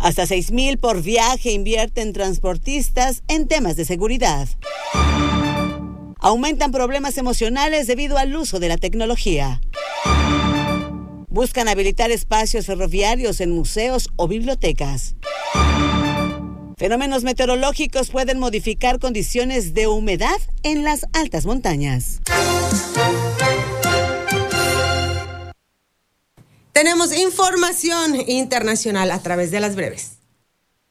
Hasta 6,000 por viaje invierten transportistas en temas de seguridad. Aumentan problemas emocionales debido al uso de la tecnología. Buscan habilitar espacios ferroviarios en museos o bibliotecas. Fenómenos meteorológicos pueden modificar condiciones de humedad en las altas montañas. Tenemos información internacional a través de las breves.